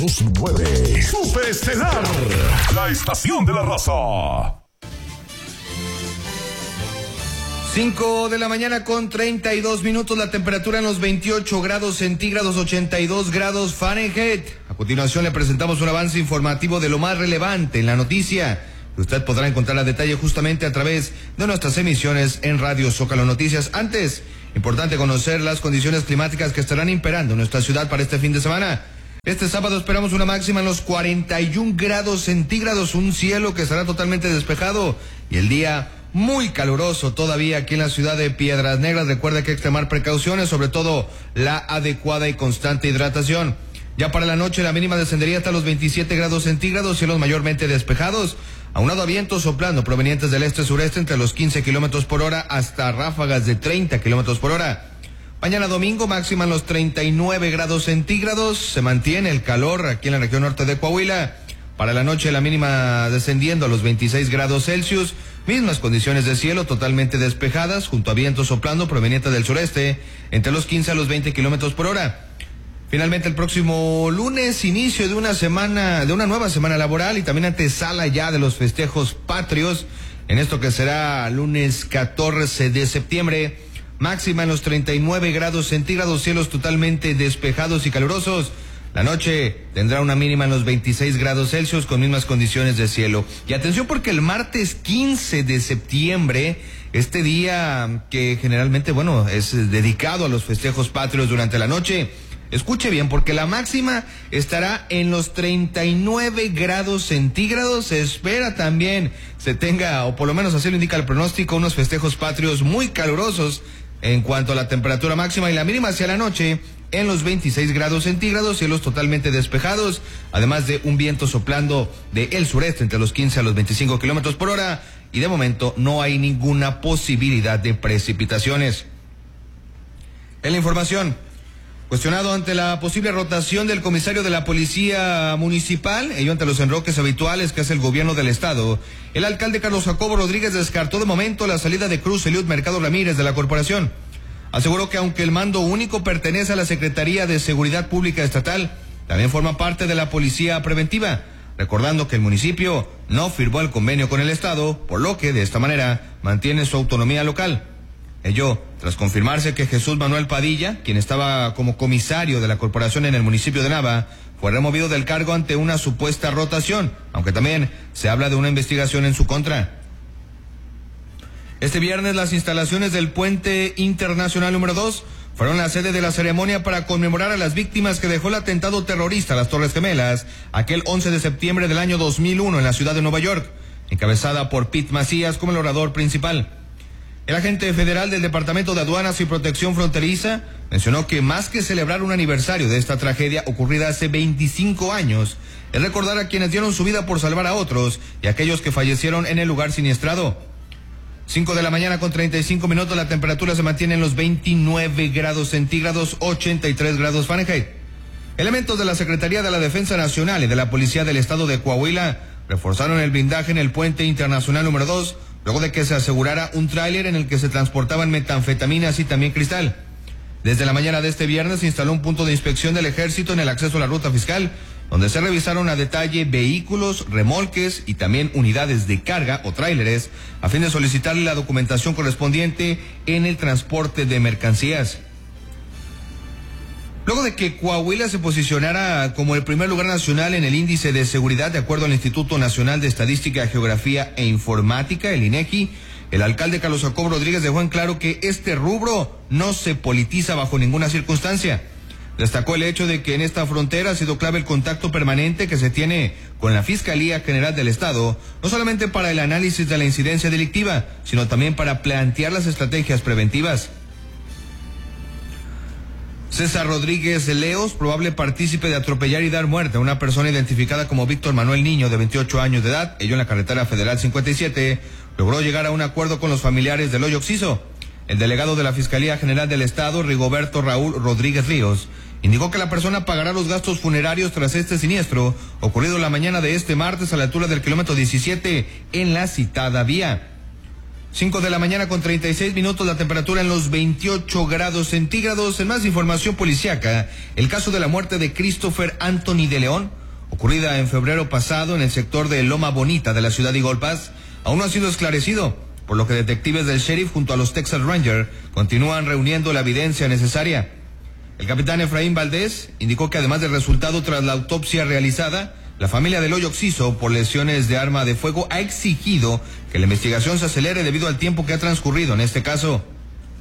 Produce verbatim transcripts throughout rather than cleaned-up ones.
dos nueve. Super Estelar, la estación de la raza. cinco de la mañana con treinta y dos minutos, la temperatura en los veintiocho grados centígrados, ochenta y dos grados Fahrenheit. A continuación le presentamos un avance informativo de lo más relevante en la noticia, que usted podrá encontrar a detalle justamente a través de nuestras emisiones en Radio Zócalo Noticias. Antes, importante conocer las condiciones climáticas que estarán imperando en nuestra ciudad para este fin de semana. Este sábado esperamos una máxima en los cuarenta y un grados centígrados, un cielo que estará totalmente despejado y el día muy caluroso todavía aquí en la ciudad de Piedras Negras. Recuerda que hay que extremar precauciones, sobre todo la adecuada y constante hidratación. Ya para la noche la mínima descendería hasta los veintisiete grados centígrados, cielos mayormente despejados, aunado a vientos soplando provenientes del este-sureste entre los quince kilómetros por hora hasta ráfagas de treinta kilómetros por hora. Mañana domingo máxima en los treinta y nueve grados centígrados, se mantiene el calor aquí en la región norte de Coahuila. Para la noche la mínima descendiendo a los veintiséis grados Celsius, mismas condiciones de cielo totalmente despejadas, junto a vientos soplando provenientes del sureste, entre los quince a los veinte kilómetros por hora. Finalmente el próximo lunes, inicio de una semana, de una nueva semana laboral y también antesala ya de los festejos patrios, en esto que será lunes catorce de septiembre, máxima en los treinta y nueve grados centígrados, cielos totalmente despejados y calurosos. La noche tendrá una mínima en los veintiséis grados Celsius con mismas condiciones de cielo. Y atención porque el martes quince de septiembre, este día que generalmente, bueno, es dedicado a los festejos patrios durante la noche, escuche bien porque la máxima estará en los treinta y nueve grados centígrados. Se espera también se tenga, o por lo menos así lo indica el pronóstico, unos festejos patrios muy calurosos en cuanto a la temperatura máxima, y la mínima hacia la noche en los veintiséis grados centígrados, cielos totalmente despejados, además de un viento soplando del sureste entre los quince a los veinticinco kilómetros por hora, y de momento no hay ninguna posibilidad de precipitaciones. En la información, cuestionado ante la posible rotación del comisario de la Policía Municipal, ello ante los enroques habituales que hace el gobierno del estado, el alcalde Carlos Jacobo Rodríguez descartó de momento la salida de Cruz Eliud Mercado Ramírez de la corporación. Aseguró que aunque el mando único pertenece a la Secretaría de Seguridad Pública Estatal, también forma parte de la Policía Preventiva, recordando que el municipio no firmó el convenio con el estado, por lo que de esta manera mantiene su autonomía local. Ello tras confirmarse que Jesús Manuel Padilla, quien estaba como comisario de la corporación en el municipio de Nava, fue removido del cargo ante una supuesta rotación, aunque también se habla de una investigación en su contra. Este viernes las instalaciones del Puente Internacional número dos fueron la sede de la ceremonia para conmemorar a las víctimas que dejó el atentado terrorista a las Torres Gemelas aquel once de septiembre del año dos mil uno en la ciudad de Nueva York, encabezada por Pete Macías como el orador principal. El agente federal del Departamento de Aduanas y Protección Fronteriza mencionó que más que celebrar un aniversario de esta tragedia ocurrida hace veinticinco años, es recordar a quienes dieron su vida por salvar a otros y a aquellos que fallecieron en el lugar siniestrado. cinco de la mañana con treinta y cinco minutos, la temperatura se mantiene en los veintinueve grados centígrados, ochenta y tres grados Fahrenheit. Elementos de la Secretaría de la Defensa Nacional y de la Policía del Estado de Coahuila reforzaron el blindaje en el Puente Internacional número dos, luego de que se asegurara un tráiler en el que se transportaban metanfetaminas y también cristal. Desde la mañana de este viernes se instaló un punto de inspección del Ejército en el acceso a la ruta fiscal, donde se revisaron a detalle vehículos, remolques y también unidades de carga o tráileres, a fin de solicitarle la documentación correspondiente en el transporte de mercancías. Luego de que Coahuila se posicionara como el primer lugar nacional en el índice de seguridad, de acuerdo al Instituto Nacional de Estadística, Geografía e Informática, el INEGI, el alcalde Carlos Jacobo Rodríguez dejó en claro que este rubro no se politiza bajo ninguna circunstancia. Destacó el hecho de que en esta frontera ha sido clave el contacto permanente que se tiene con la Fiscalía General del Estado, no solamente para el análisis de la incidencia delictiva, sino también para plantear las estrategias preventivas. César Rodríguez Leos, probable partícipe de atropellar y dar muerte a una persona identificada como Víctor Manuel Niño, de veintiocho años de edad, ello en la carretera federal cincuenta y siete, logró llegar a un acuerdo con los familiares del hoyo Oxiso. El delegado de la Fiscalía General del Estado, Rigoberto Raúl Rodríguez Ríos, indicó que la persona pagará los gastos funerarios tras este siniestro, ocurrido la mañana de este martes a la altura del kilómetro diecisiete en la citada vía. cinco de la mañana con treinta y seis minutos, la temperatura en los veintiocho grados centígrados. En más información policiaca, el caso de la muerte de Christopher Anthony de León, ocurrida en febrero pasado en el sector de Loma Bonita de la ciudad de Eagle Pass, aún no ha sido esclarecido, por lo que detectives del sheriff junto a los Texas Rangers continúan reuniendo la evidencia necesaria. El capitán Efraín Valdés indicó que además del resultado tras la autopsia realizada, la familia del hoyo Oxiso, por lesiones de arma de fuego, ha exigido que la investigación se acelere debido al tiempo que ha transcurrido en este caso.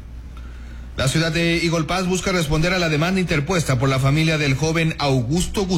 La ciudad de Eagle Pass busca responder a la demanda interpuesta por la familia del joven Augusto Gutiérrez